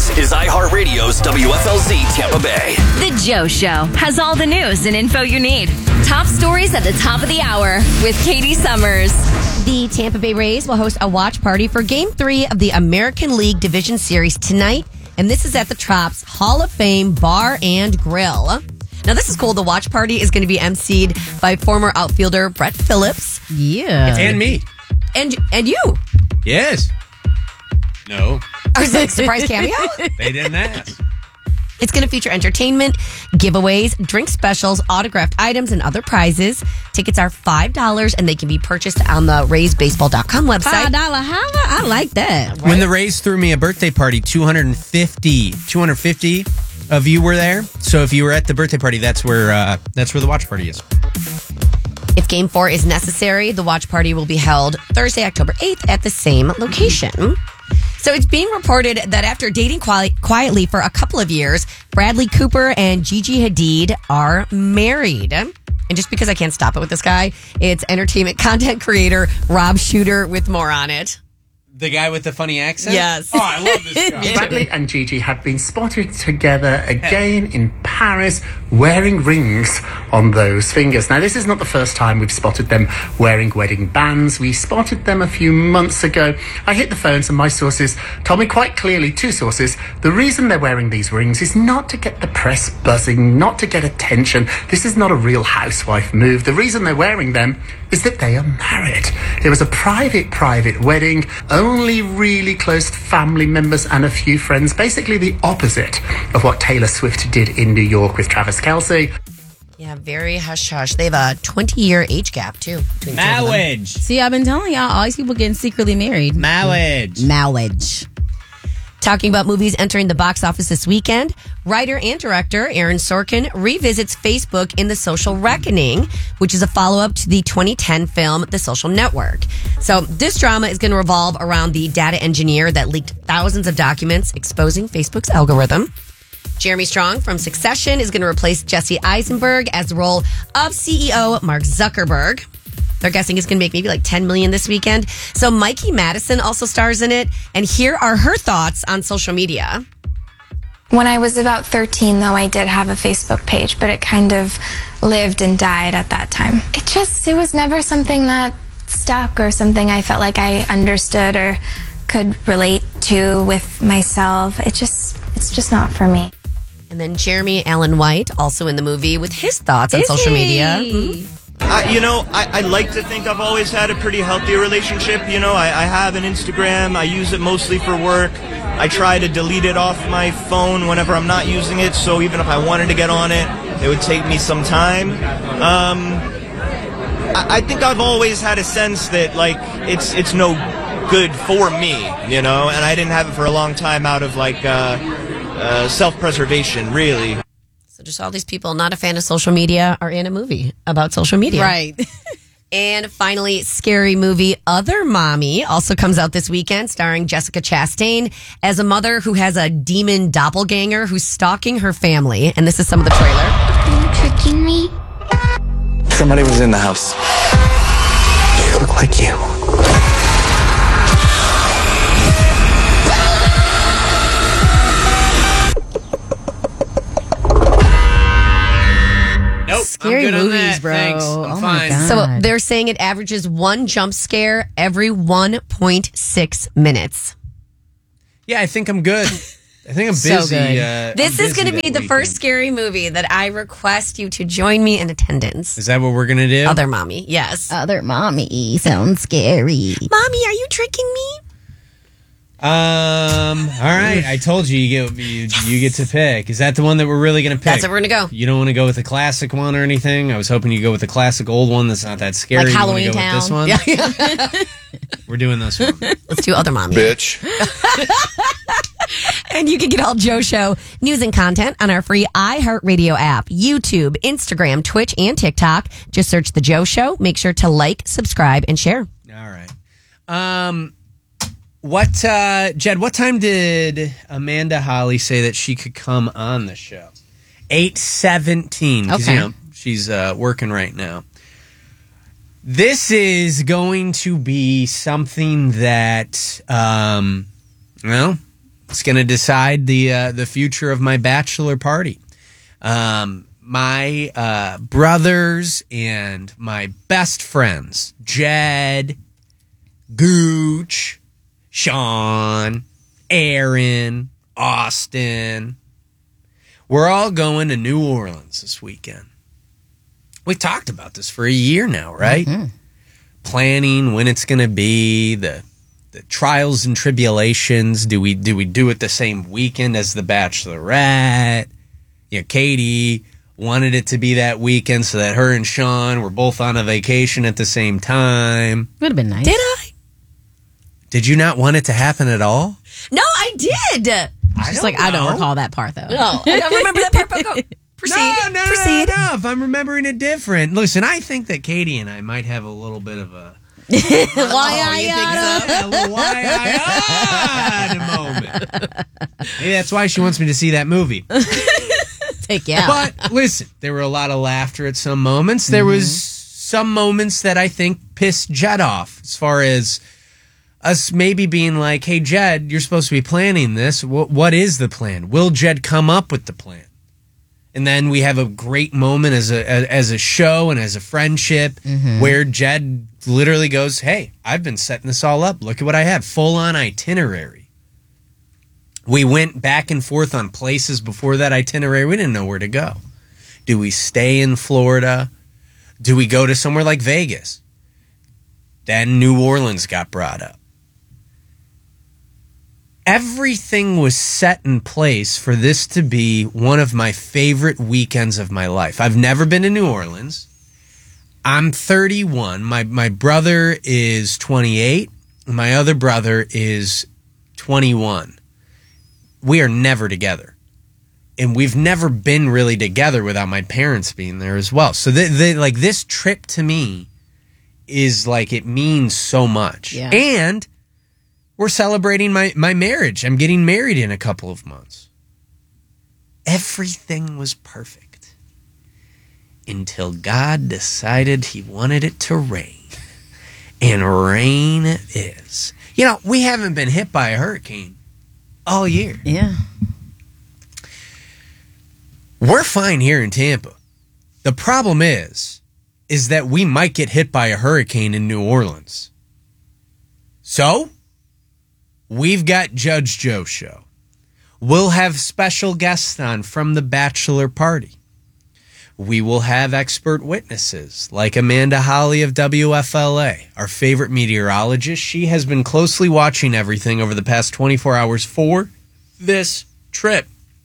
This is iHeartRadio's WFLZ Tampa Bay. The Joe Show has all the news and info you need. Top stories at the top of the hour with Katie Summers. The Tampa Bay Rays will host a watch party for Game 3 of the American League Division Series tonight, and this is at the Trop Hall of Fame Bar and Grill. Now, this is cool. The watch party is going to be emceed by former outfielder Brett Phillips. Yeah. And me. And you. Yes. No. Or is it a surprise cameo? They didn't ask. It's going to feature entertainment, giveaways, drink specials, autographed items, and other prizes. Tickets are $5, and they can be purchased on the RaysBaseball.com website. $5 holla? I like that. Right? When the Rays threw me a birthday party, 250 of you were there. So if you were at the birthday party, that's where the watch party is. If Game 4 is necessary, the watch party will be held Thursday, October 8th at the same location. So it's being reported that after dating quietly for a couple of years, Bradley Cooper and Gigi Hadid are married. And just because I can't stop it with this guy, it's entertainment content creator Rob Shooter with more on it. The guy with the funny accent? Yes. Oh, I love this guy. Bradley and Gigi have been spotted together again in Paris wearing rings on those fingers. Now, this is not the first time we've spotted them wearing wedding bands. We spotted them a few months ago. I hit the phones and my sources told me quite clearly, two sources, the reason they're wearing these rings is not to get the press buzzing, not to get attention. This is not a Real Housewife move. The reason they're wearing them is that they are married. It was a private wedding, only really close family members and a few friends, basically the opposite of what Taylor Swift did in New York with Travis Kelce. Yeah, very hush-hush. They have a 20-year age gap, too. Between the two of them. Marriage. See, I've been telling y'all, all these people getting secretly married. Marriage. Marriage. Talking about movies entering the box office this weekend, writer and director Aaron Sorkin revisits Facebook in The Social Reckoning, which is a follow-up to the 2010 film The Social Network. So this drama is going to revolve around the data engineer that leaked thousands of documents exposing Facebook's algorithm. Jeremy Strong from Succession is going to replace Jesse Eisenberg as the role of CEO Mark Zuckerberg. They're guessing it's going to make maybe like $10 million this weekend. So Mikey Madison also stars in it. And here are her thoughts on social media. When I was about 13, though, I did have a Facebook page, but it kind of lived and died at that time. It was never something that stuck or something I felt like I understood or could relate to with myself. It's just not for me. And then Jeremy Allen White, also in the movie, with his thoughts on social media. Mm-hmm. I like to think I've always had a pretty healthy relationship. I have an Instagram. I use it mostly for work. I try to delete it off my phone whenever I'm not using it. So even if I wanted to get on it, it would take me some time. I think I've always had a sense that it's no good for me, and I didn't have it for a long time out of self-preservation, really. So just all these people not a fan of social media are in a movie about social media. Right. And finally, scary movie Other Mommy also comes out this weekend, starring Jessica Chastain as a mother who has a demon doppelganger who's stalking her family. And this is some of the trailer. Are you tricking me? Somebody was in the house. They look like you. Nope. Scary I'm good movies, on that. bro. Thanks. Oh I'm my fine. God. So they're saying it averages one jump scare every 1.6 minutes. Yeah, I think I'm good. I think I'm So busy. good. This I'm is going to busy be that the first weekend. scary movie that I request you to join me in attendance. Is that what we're going to do? Other Mommy, yes. Other mommy sounds scary. Mommy, are you tricking me? All right. I told you you get to pick. Is that the one that we're really going to pick? That's where we're going to go. You don't want to go with the classic one or anything? I was hoping you go with the classic old one that's not that scary. Like You wanna Halloween go Town. with this one? Yeah. We're doing this one. Let's do Other Mommy. Bitch. And you can get all Joe Show news and content on our free iHeartRadio app, YouTube, Instagram, Twitch, and TikTok. Just search The Joe Show. Make sure to like, subscribe, and share. All right. Jed, what time did Amanda Holly say that she could come on the show? 8:17. 'Cause, Okay. she's working right now. This is going to be something that, It's going to decide the future of my bachelor party. My brothers and my best friends, Jed, Gooch, Sean, Aaron, Austin, we're all going to New Orleans this weekend. We talked about this for a year now, right? Mm-hmm. Planning when it's going to be, the trials and tribulations. Do we do it the same weekend as the Bachelorette? Yeah, Katie wanted it to be that weekend so that her and Sean were both on a vacation at the same time. Would have been nice. Did I? Did you not want it to happen at all? No, I did. I don't recall that part, though. No, I don't remember that part. But go. Proceed. No. If I'm remembering it different. Listen, I think that Katie and I might have a little bit of a... A little moment. Maybe that's why she wants me to see that movie. Take you out. But listen, there were a lot of laughter at some moments. There was some moments that I think pissed Jed off, as far as us maybe being like, hey, Jed, you're supposed to be planning this. What is the plan? Will Jed come up with the plan? And then we have a great moment as a show and as a friendship where Jed literally goes, hey, I've been setting this all up. Look at what I have. Full-on itinerary. We went back and forth on places before that itinerary. We didn't know where to go. Do we stay in Florida? Do we go to somewhere like Vegas? Then New Orleans got brought up. Everything was set in place for this to be one of my favorite weekends of my life. I've never been to New Orleans. I'm 31. My brother is 28. My other brother is 21. We are never together. And we've never been really together without my parents being there as well. So like this trip to me is like, it means so much. Yeah. And we're celebrating my marriage. I'm getting married in a couple of months. Everything was perfect until God decided he wanted it to rain. And rain it is. You know, we haven't been hit by a hurricane all year. Yeah. We're fine here in Tampa. The problem is that we might get hit by a hurricane in New Orleans. So, we've got Judge Joe show. We'll have special guests on from the bachelor party. We will have expert witnesses like Amanda Holly of WFLA, our favorite meteorologist. She has been closely watching everything over the past 24 hours for this trip.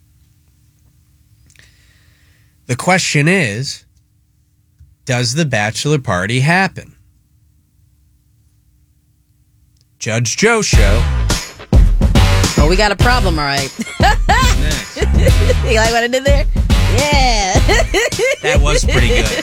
The question is, does the bachelor party happen? Judge Joe show. Oh, we got a problem, all right. Next. You like what I did there? Yeah. That was pretty good.